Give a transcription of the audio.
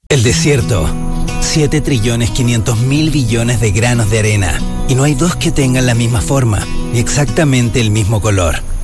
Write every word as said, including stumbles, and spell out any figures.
El desierto. siete trillones quinientos mil billones de granos de arena. Y no hay dos que tengan la misma forma, ni exactamente el mismo color.